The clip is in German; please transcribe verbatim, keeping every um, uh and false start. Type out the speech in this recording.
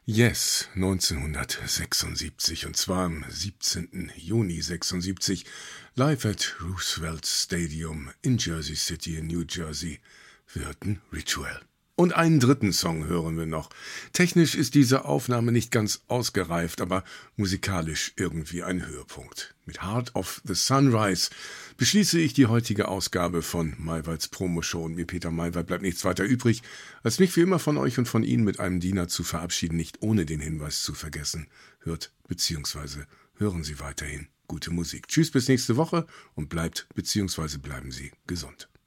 Yes, neunzehnhundertsechsundsiebzig, und zwar am siebzehnten Juni sechsundsiebzig, live at Roosevelt Stadium in Jersey City in New Jersey. Wir hörten Ritual. Und einen dritten Song hören wir noch. Technisch ist diese Aufnahme nicht ganz ausgereift, aber musikalisch irgendwie ein Höhepunkt. Mit Heart of the Sunrise beschließe ich die heutige Ausgabe von Maywalds Promo-Show. Und mir, Peter Maywald, bleibt nichts weiter übrig, als mich wie immer von euch und von Ihnen mit einem Diener zu verabschieden, nicht ohne den Hinweis zu vergessen. Hört bzw. hören Sie weiterhin gute Musik. Tschüss, bis nächste Woche und bleibt bzw. bleiben Sie gesund.